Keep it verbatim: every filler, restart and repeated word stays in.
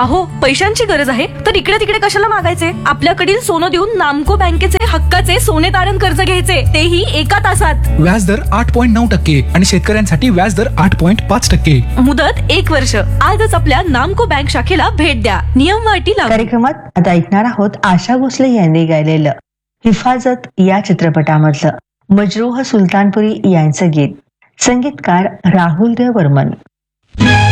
अहो पैशांची गरज आहे तर इकडे तिकडे कशाला मागायचे? आपल्याकडील सोनं देऊन नामको बँकेचे हक्काचे सोने तारण कर्ज घ्यायचे, तेही एका तासात. व्याजदर आठ पॉईंट नऊ टक्के आणि शेतकऱ्यांसाठी व्याजदर आठ पॉईंट पाच टक्के. मुदत एक वर्ष. आजच आपल्या नामको बँक शाखेला भेट द्या. नियम व अटी लागू. कार्यक्रमात आता ऐकणार आहोत आशा भोसले यांनी गायलेलं हिफाजत या चित्रपटामधलं मजरूह सुलतानपुरी यांचं गीत. संगीतकार राहुल देव बर्मन.